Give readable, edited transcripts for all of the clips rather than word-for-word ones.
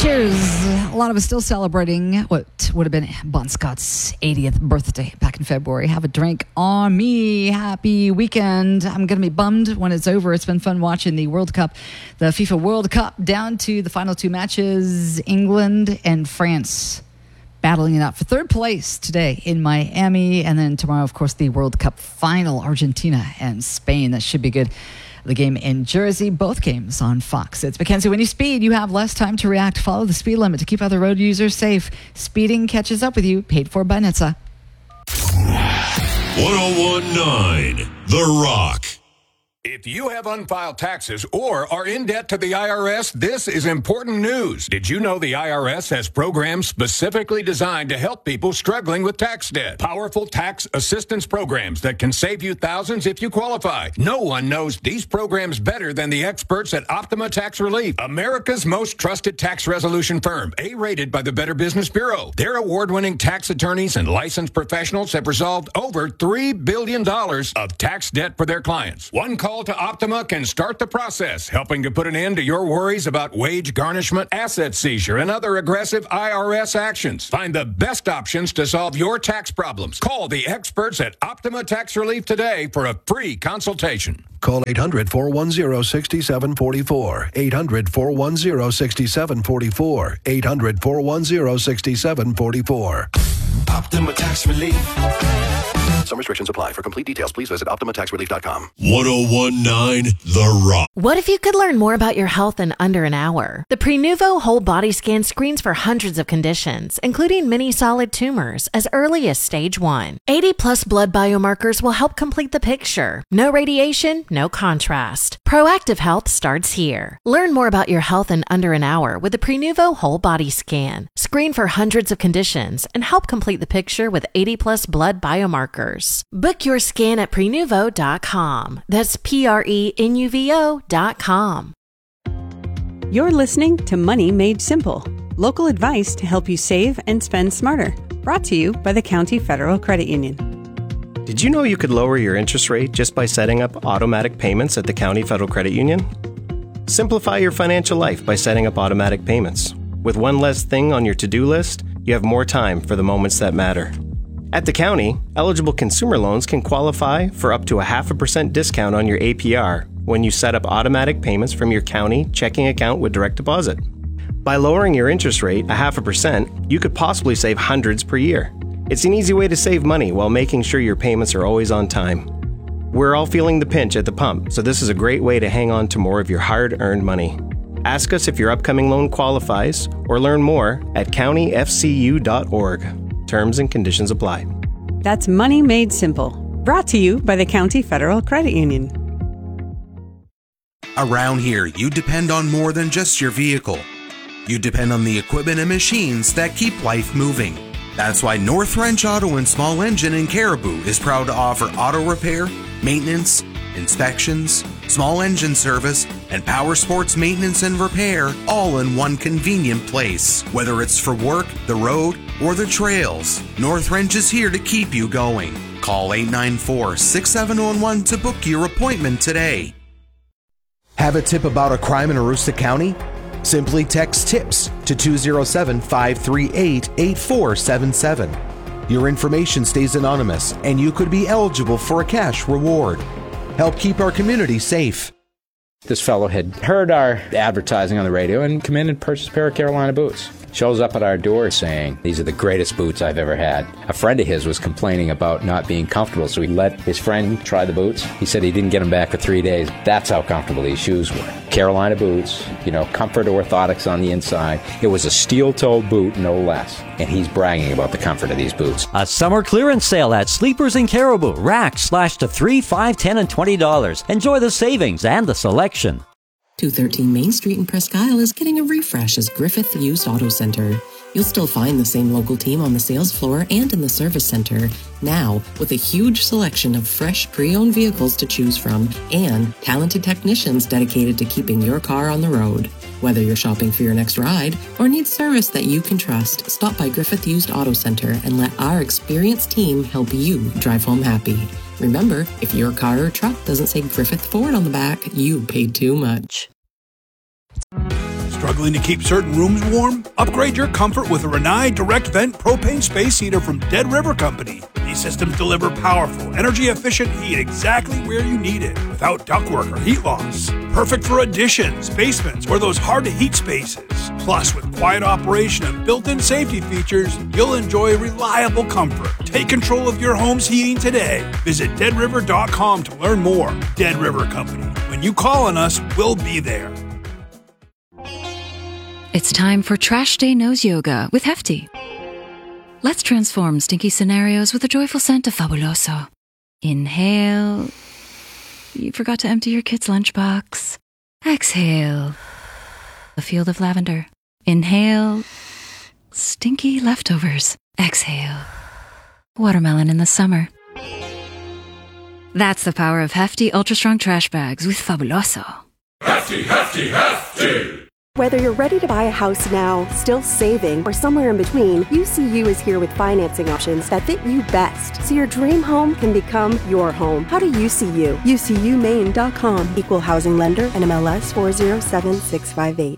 Cheers. A lot of us still celebrating what would have been Bon Scott's 80th birthday back in February. Have a drink on me. Happy weekend. I'm going to be bummed when it's over. It's been fun watching the World Cup, the FIFA World Cup, down to the final two matches, England and France battling it out for third place today in Miami. And then tomorrow, of course, the World Cup final, Argentina and Spain. That should be good. The game in Jersey, both games on Fox. It's Mackenzie. When you speed, you have less time to react. Follow the speed limit to keep other road users safe. Speeding catches up with you. Paid for by NHTSA. 1019 The Rock. If you have unfiled taxes or are in debt to the IRS, this is important news. Did you know the IRS has programs specifically designed to help people struggling with tax debt? Powerful tax assistance programs that can save you thousands if you qualify. No one knows these programs better than the experts at Optima Tax Relief, America's most trusted tax resolution firm, A-rated by the Better Business Bureau. Their award-winning tax attorneys and licensed professionals have resolved over $3 billion of tax debt for their clients. One call to Optima can start the process, helping to put an end to your worries about wage garnishment, asset seizure, and other aggressive IRS actions. Find the best options to solve your tax problems. Call the experts at Optima Tax Relief today for a free consultation. Call 800-410-6744. 800-410-6744. 800-410-6744. Optima Tax Relief. Some restrictions apply. For complete details, please visit OptimaTaxRelief.com. 1019 The Rock. What if you could learn more about your health in under an hour? The Prenuvo Whole Body Scan screens for hundreds of conditions, including many solid tumors, as early as stage 1. 80-plus blood biomarkers will help complete the picture. No radiation, no contrast. Proactive health starts here. Learn more about your health in under an hour with the Prenuvo Whole Body Scan. Screen for hundreds of conditions and help complete the picture with 80-plus blood biomarkers. Book your scan at Prenuvo.com. That's Prenuvo.com. You're listening to Money Made Simple, local advice to help you save and spend smarter. Brought to you by the County Federal Credit Union. Did you know you could lower your interest rate just by setting up automatic payments at the County Federal Credit Union? Simplify your financial life by setting up automatic payments. With one less thing on your to-do list, you have more time for the moments that matter. At the county, eligible consumer loans can qualify for up to a 0.5% discount on your APR when you set up automatic payments from your county checking account with direct deposit. By lowering your interest rate 0.5%, you could possibly save hundreds per year. It's an easy way to save money while making sure your payments are always on time. We're all feeling the pinch at the pump, so this is a great way to hang on to more of your hard-earned money. Ask us if your upcoming loan qualifies or learn more at countyfcu.org. Terms and conditions apply. That's Money Made Simple. Brought to you by the County Federal Credit Union. Around here, you depend on more than just your vehicle. You depend on the equipment and machines that keep life moving. That's why North Wrench Auto and Small Engine in Caribou is proud to offer auto repair, maintenance, inspections, small engine service, and power sports maintenance and repair all in one convenient place. Whether it's for work, the road, or the trails, North Wrench is here to keep you going. Call 894-6711 to book your appointment today. Have a tip about a crime in Aroostook County? Simply text TIPS to 207-538-8477. Your information stays anonymous and you could be eligible for a cash reward. Help keep our community safe. This fellow had heard our advertising on the radio and come in and purchased a pair of Carolina boots. Shows up at our door saying, "These are the greatest boots I've ever had." A friend of his was complaining about not being comfortable, so he let his friend try the boots. He said he didn't get them back for 3 days. That's how comfortable these shoes were. Carolina boots, comfort orthotics on the inside. It was a steel-toed boot, no less. And he's bragging about the comfort of these boots. A summer clearance sale at Sleepers in Caribou. Racks slashed to $3, $5, $10, and $20. Enjoy the savings and the selection. 213 Main Street in Presque Isle is getting a refresh as Griffith Used Auto Center. You'll still find the same local team on the sales floor and in the service center, now with a huge selection of fresh pre-owned vehicles to choose from and talented technicians dedicated to keeping your car on the road. Whether you're shopping for your next ride or need service that you can trust, stop by Griffith Used Auto Center and let our experienced team help you drive home happy. Remember, if your car or truck doesn't say Griffith Ford on the back, you paid too much. Struggling to keep certain rooms warm? Upgrade your comfort with a Rinnai Direct Vent Propane Space Heater from Dead River Company. These systems deliver powerful, energy-efficient heat exactly where you need it, without ductwork or heat loss. Perfect for additions, basements, or those hard-to-heat spaces. Plus, with quiet operation and built-in safety features, you'll enjoy reliable comfort. Take control of your home's heating today. Visit deadriver.com to learn more. Dead River Company. When you call on us, we'll be there. It's time for Trash Day Nose Yoga with Hefty. Let's transform stinky scenarios with a joyful scent of Fabuloso. Inhale. You forgot to empty your kid's lunchbox. Exhale. A field of lavender. Inhale. Stinky leftovers. Exhale. Watermelon in the summer. That's the power of Hefty Ultra Strong Trash Bags with Fabuloso. Hefty, hefty, hefty! Whether you're ready to buy a house now, still saving, or somewhere in between, UCU is here with financing options that fit you best, so your dream home can become your home. How do UCU? UCUmaine.com. Equal housing lender, NMLS 407658.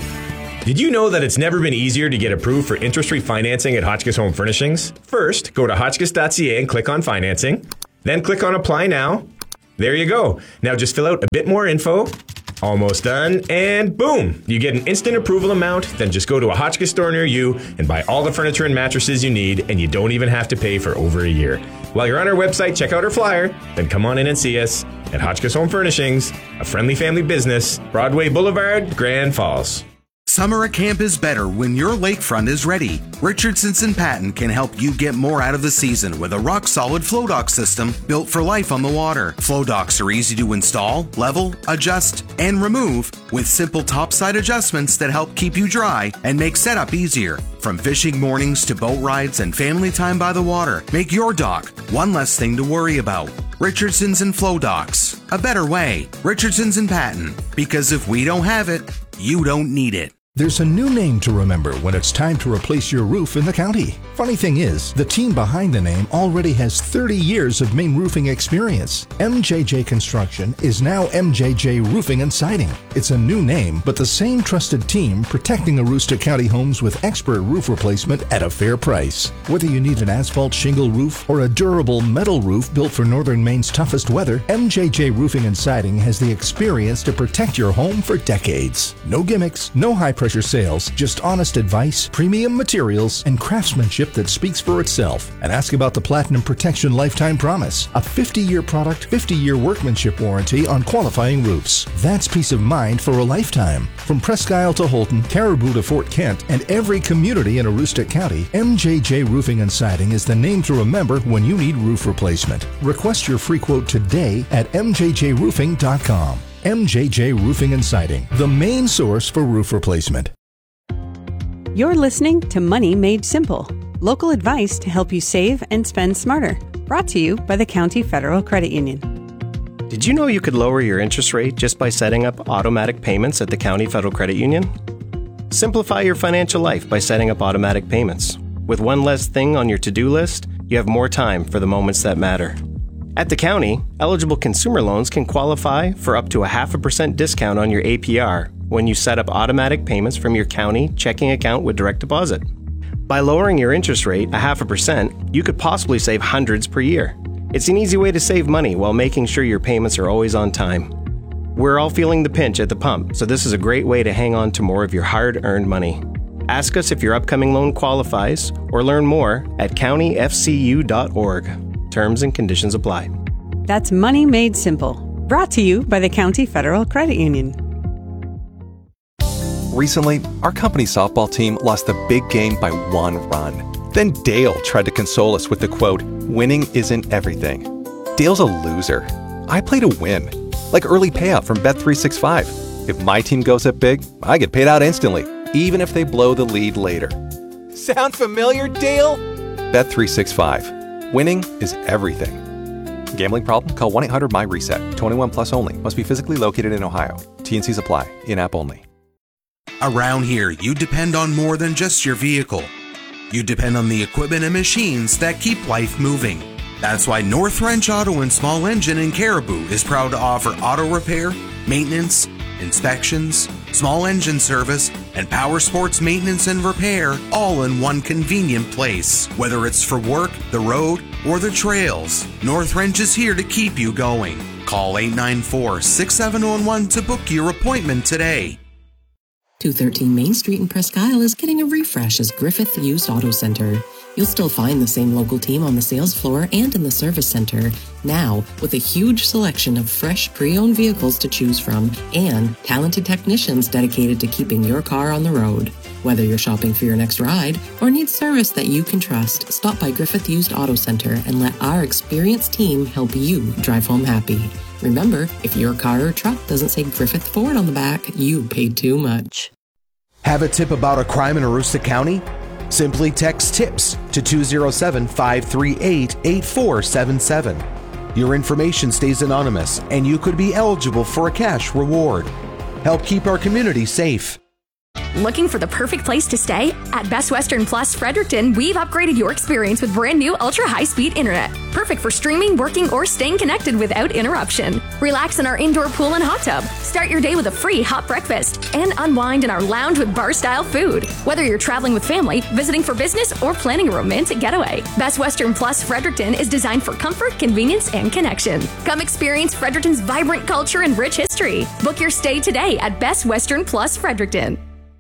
Did you know that it's never been easier to get approved for interest-free financing at Hotchkiss Home Furnishings? First, go to hotchkiss.ca and click on financing. Then click on apply now. There you go. Now just fill out a bit more info. Almost done, and boom! You get an instant approval amount, then just go to a Hotchkiss store near you and buy all the furniture and mattresses you need, and you don't even have to pay for over a year. While you're on our website, check out our flyer, then come on in and see us at Hotchkiss Home Furnishings, a friendly family business, Broadway Boulevard, Grand Falls. Summer at camp is better when your lakefront is ready. Richardson's and Patton can help you get more out of the season with a rock-solid flow dock system built for life on the water. Flow docks are easy to install, level, adjust, and remove with simple topside adjustments that help keep you dry and make setup easier. From fishing mornings to boat rides and family time by the water, make your dock one less thing to worry about. Richardson's and Flow Docks. A better way. Richardson's and Patton. Because if we don't have it, you don't need it. There's a new name to remember when it's time to replace your roof in the county. Funny thing is, the team behind the name already has 30 years of Maine roofing experience. MJJ Construction is now MJJ Roofing and Siding. It's a new name, but the same trusted team protecting Aroostook County homes with expert roof replacement at a fair price. Whether you need an asphalt shingle roof or a durable metal roof built for northern Maine's toughest weather, MJJ Roofing and Siding has the experience to protect your home for decades. No gimmicks, no high-pressure sales, just honest advice, premium materials, and craftsmanship that speaks for itself. And ask about the Platinum Protection Lifetime Promise, a 50-year product, 50-year workmanship warranty on qualifying roofs. That's peace of mind for a lifetime. From Presque Isle to Holton, Caribou to Fort Kent, and every community in Aroostook County, MJJ Roofing and Siding is the name to remember when you need roof replacement. Request your free quote today at mjjroofing.com. MJJ Roofing and Siding, the main source for roof replacement. You're listening to Money Made Simple, local advice to help you save and spend smarter. Brought to you by the County Federal Credit Union. Did you know you could lower your interest rate just by setting up automatic payments at the County Federal Credit Union? Simplify your financial life by setting up automatic payments. With one less thing on your to-do list, you have more time for the moments that matter. At the county, eligible consumer loans can qualify for up to a 0.5% discount on your APR when you set up automatic payments from your county checking account with direct deposit. By lowering your interest rate 0.5%, you could possibly save hundreds per year. It's an easy way to save money while making sure your payments are always on time. We're all feeling the pinch at the pump, so this is a great way to hang on to more of your hard-earned money. Ask us if your upcoming loan qualifies or learn more at countyfcu.org. Terms and conditions apply. That's Money Made Simple. Brought to you by the County Federal Credit Union. Recently, our company softball team lost the big game by 1 run. Then Dale tried to console us with the quote, "Winning isn't everything." Dale's a loser. I play to win. Like early payout from Bet365. If my team goes up big, I get paid out instantly, even if they blow the lead later. Sound familiar, Dale? Bet365. Winning is everything. Gambling problem? Call 1-800-MY-RESET. 21 plus only. Must be physically located in Ohio. T&Cs apply. In-app only. Around here, you depend on more than just your vehicle. You depend on the equipment and machines that keep life moving. That's why North Wrench Auto and Small Engine in Caribou is proud to offer auto repair, maintenance, inspections, small engine service, and power sports maintenance and repair all in one convenient place. Whether it's for work, the road, or the trails, North Wrench is here to keep you going. Call 894-6711 to book your appointment today. 213 Main Street in Presque Isle is getting a refresh as Griffith Used Auto Center. You'll still find the same local team on the sales floor and in the service center, now with a huge selection of fresh pre-owned vehicles to choose from and talented technicians dedicated to keeping your car on the road. Whether you're shopping for your next ride or need service that you can trust, stop by Griffith Used Auto Center and let our experienced team help you drive home happy. Remember, if your car or truck doesn't say Griffith Ford on the back, you paid too much. Have a tip about a crime in Aroostook County? Simply text TIPS to 207-538-8477. Your information stays anonymous and you could be eligible for a cash reward. Help keep our community safe. Looking for the perfect place to stay? At Best Western Plus Fredericton, we've upgraded your experience with brand new ultra-high-speed internet. Perfect for streaming, working, or staying connected without interruption. Relax in our indoor pool and hot tub. Start your day with a free hot breakfast. And unwind in our lounge with bar-style food. Whether you're traveling with family, visiting for business, or planning a romantic getaway, Best Western Plus Fredericton is designed for comfort, convenience, and connection. Come experience Fredericton's vibrant culture and rich history. Book your stay today at Best Western Plus Fredericton.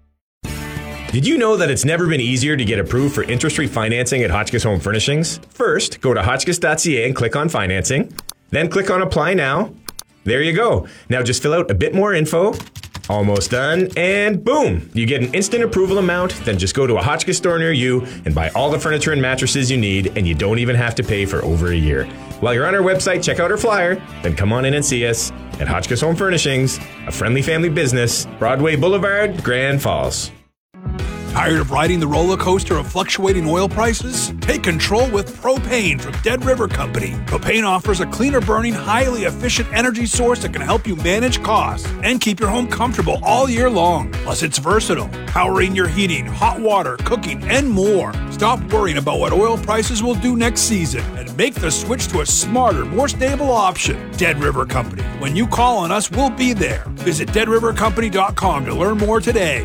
Did you know that it's never been easier to get approved for interest-free financing at Hotchkiss Home Furnishings? First, go to hotchkiss.ca and click on financing. Then click on apply now. There you go. Now just fill out a bit more info. Almost done. And boom, you get an instant approval amount. Then just go to a Hotchkiss store near you and buy all the furniture and mattresses you need, and you don't even have to pay for over a year. While you're on our website, check out our flyer. Then come on in and see us at Hotchkiss Home Furnishings, a friendly family business, Broadway Boulevard, Grand Falls. Tired of riding the roller coaster of fluctuating oil prices? Take control with propane from Dead River Company. Propane offers a cleaner burning, highly efficient energy source that can help you manage costs and keep your home comfortable all year long. Plus, it's versatile, powering your heating, hot water, cooking, and more. Stop worrying about what oil prices will do next season and make the switch to a smarter, more stable option. Dead River Company. When you call on us, we'll be there. Visit deadrivercompany.com to learn more today.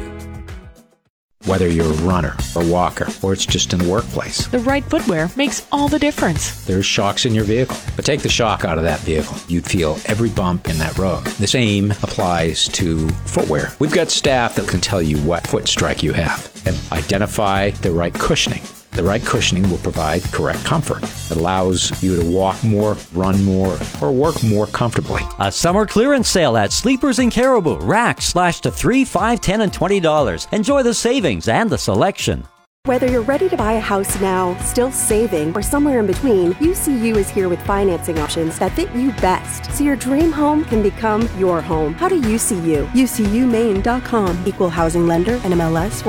Whether you're a runner, a walker, or it's just in the workplace, the right footwear makes all the difference. There's shocks in your vehicle. But take the shock out of that vehicle. You'd feel every bump in that road. The same applies to footwear. We've got staff that can tell you what foot strike you have and identify the right cushioning. The right cushioning will provide correct comfort. It allows you to walk more, run more, or work more comfortably. A summer clearance sale at Sleepers in Caribou. Racks slashed to $3, $5, $10, and $20. Enjoy the savings and the selection. Whether you're ready to buy a house now, still saving, or somewhere in between, UCU is here with financing options that fit you best, so your dream home can become your home. How do you see you? UCUmaine.com. Equal housing lender, NMLS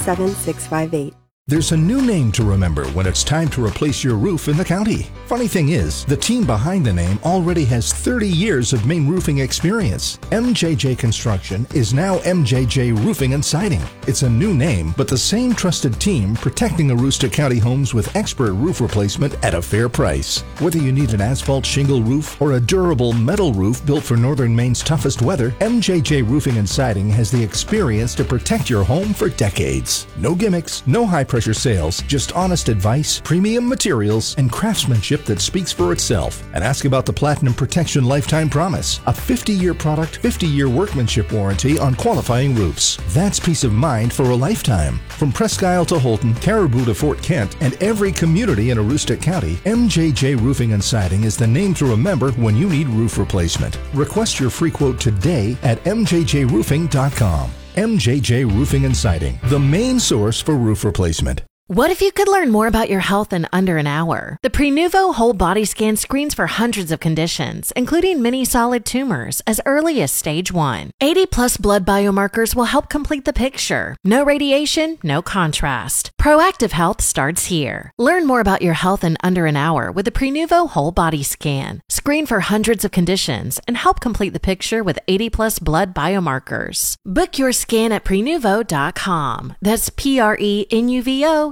407658. There's a new name to remember when it's time to replace your roof in the county. Funny thing is, the team behind the name already has 30 years of Maine roofing experience. MJJ Construction is now MJJ Roofing and Siding. It's a new name, but the same trusted team protecting Aroostook County homes with expert roof replacement at a fair price. Whether you need an asphalt shingle roof or a durable metal roof built for northern Maine's toughest weather, MJJ Roofing and Siding has the experience to protect your home for decades. No gimmicks, no high-pressure sales, just honest advice, premium materials, and craftsmanship that speaks for itself. And ask about the Platinum Protection Lifetime Promise, a 50-year product, 50-year workmanship warranty on qualifying roofs. That's peace of mind for a lifetime. From Presque Isle to Holton, Caribou to Fort Kent, and every community in Aroostook County, MJJ Roofing and Siding is the name to remember when you need roof replacement. Request your free quote today at mjjroofing.com. MJJ Roofing and Siding, the main source for roof replacement. What if you could learn more about your health in under an hour? The Prenuvo Whole Body Scan screens for hundreds of conditions, including many solid tumors, as early as stage 1. 80-plus blood biomarkers will help complete the picture. No radiation, no contrast. Proactive health starts here. Learn more about your health in under an hour with the Prenuvo Whole Body Scan. Screen for hundreds of conditions and help complete the picture with 80-plus blood biomarkers. Book your scan at Prenuvo.com. That's Prenuvo.com.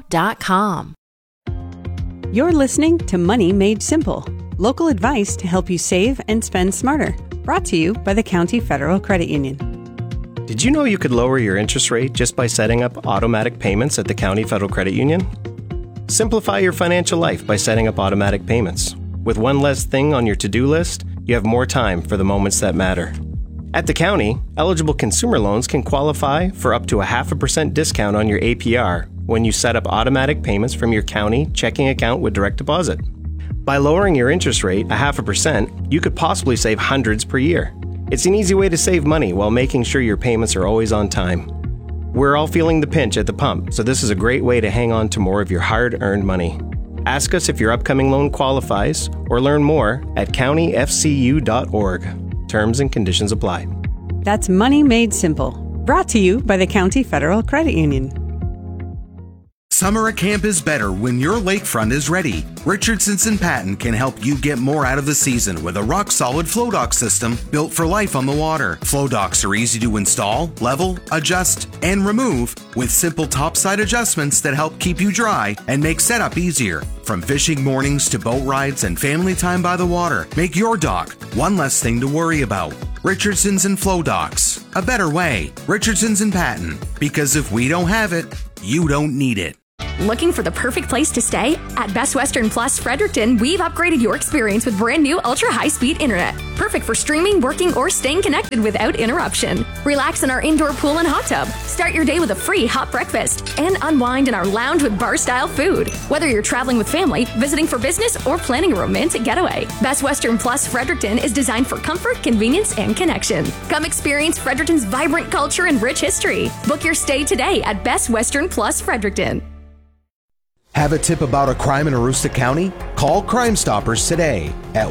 You're listening to Money Made Simple, local advice to help you save and spend smarter. Brought to you by the County Federal Credit Union. Did you know you could lower your interest rate just by setting up automatic payments at the County Federal Credit Union? Simplify your financial life by setting up automatic payments. With one less thing on your to-do list, you have more time for the moments that matter. At the county, eligible consumer loans can qualify for up to a 0.5% discount on your APR when you set up automatic payments from your county checking account with direct deposit. By lowering your interest rate 0.5%, you could possibly save hundreds per year. It's an easy way to save money while making sure your payments are always on time. We're all feeling the pinch at the pump, so this is a great way to hang on to more of your hard-earned money. Ask us if your upcoming loan qualifies or learn more at countyfcu.org. Terms and conditions apply. That's Money Made Simple. Brought to you by the County Federal Credit Union. Summer at camp is better when your lakefront is ready. Richardson's and Patton can help you get more out of the season with a rock-solid flow dock system built for life on the water. Flow docks are easy to install, level, adjust, and remove with simple topside adjustments that help keep you dry and make setup easier. From fishing mornings to boat rides and family time by the water, make your dock one less thing to worry about. Richardson's and Flow Docks. A better way. Richardson's and Patton. Because if we don't have it, you don't need it. Looking for the perfect place to stay? At Best Western Plus Fredericton, we've upgraded your experience with brand new ultra-high-speed internet. Perfect for streaming, working, or staying connected without interruption. Relax in our indoor pool and hot tub. Start your day with a free hot breakfast. And unwind in our lounge with bar-style food. Whether you're traveling with family, visiting for business, or planning a romantic getaway, Best Western Plus Fredericton is designed for comfort, convenience, and connection. Come experience Fredericton's vibrant culture and rich history. Book your stay today at Best Western Plus Fredericton. Have a tip about a crime in Aroostook County? Call Crime Stoppers today at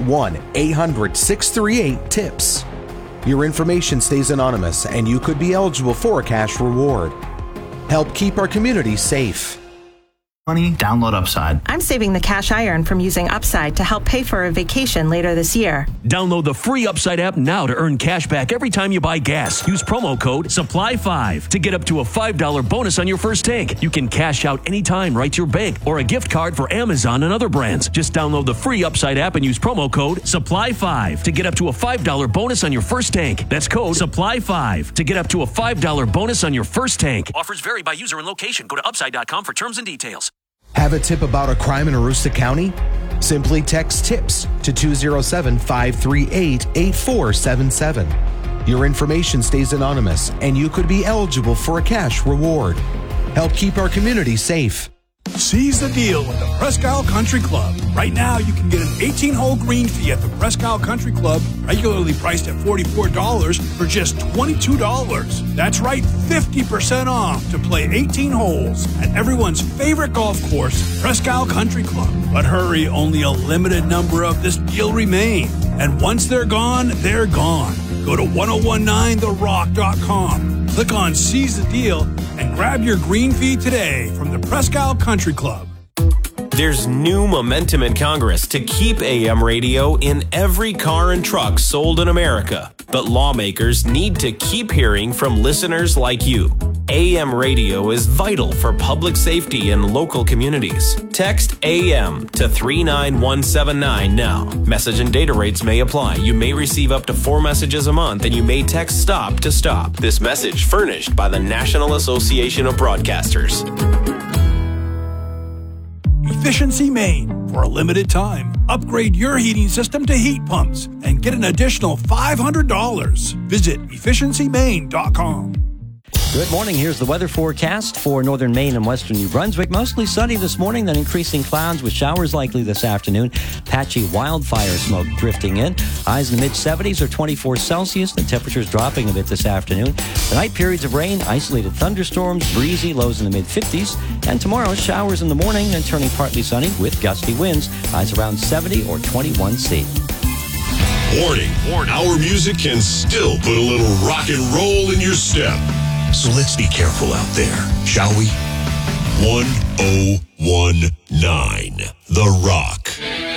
1-800-638-TIPS. Your information stays anonymous and you could be eligible for a cash reward. Help keep our community safe. Money, download Upside. I'm saving the cash I earn from using Upside to help pay for a vacation later this year. Download the free Upside app now to earn cash back every time you buy gas. Use promo code SUPPLY5 to get up to a $5 bonus on your first tank. You can cash out anytime right to your bank or a gift card for Amazon and other brands. Just download the free Upside app and use promo code SUPPLY5 to get up to a $5 bonus on your first tank. That's code SUPPLY5 to get up to a $5 bonus on your first tank. Offers vary by user and location. Go to upside.com for terms and details. Have a tip about a crime in Aroostook County? Simply text TIPS to 207-538-8477. Your information stays anonymous and you could be eligible for a cash reward. Help keep our community safe. Seize the deal with the Presque Isle Country Club. Right now, you can get an 18-hole green fee at the Presque Isle Country Club, regularly priced at $44, for just $22. That's right, 50% off to play 18 holes at everyone's favorite golf course, Presque Isle Country Club. But hurry, only a limited number of this deal remain. And once they're gone, they're gone. Go to 1019therock.com. Click on Seize the Deal and grab your green fee today from the Presque Isle Country Club. There's new momentum in Congress to keep AM radio in every car and truck sold in America. But lawmakers need to keep hearing from listeners like you. AM radio is vital for public safety in local communities. Text AM to 39179 now. Message and data rates may apply. You may receive up to 4 messages a month, and you may text STOP to stop. This message furnished by the National Association of Broadcasters. Efficiency Maine. For a limited time, upgrade your heating system to heat pumps and get an additional $500. Visit efficiencymaine.com. Good morning. Here's the weather forecast for northern Maine and western New Brunswick. Mostly sunny this morning, then increasing clouds with showers likely this afternoon. Patchy wildfire smoke drifting in. Highs in the mid-70s or 24 Celsius. The temperature's dropping a bit this afternoon. Tonight, periods of rain, isolated thunderstorms, breezy, lows in the mid-50s. And tomorrow, showers in the morning and turning partly sunny with gusty winds. Highs around 70 or 21 C. Warning. Our music can still put a little rock and roll in your step. So let's be careful out there, shall we? 1019 The Rock.